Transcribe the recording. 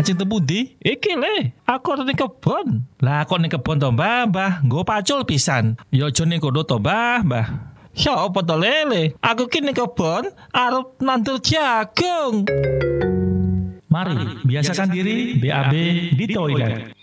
cing tebudi? Iki le, aku arep ning kebon. Lah kok ning kebon to, Mbah? Nggo pacul pisan. Ya aja ning kono to, Mbah. Ya apa to lele? Aku ki ning kebon arep nandur jagung. Mari biasakan diri BAB di toilet.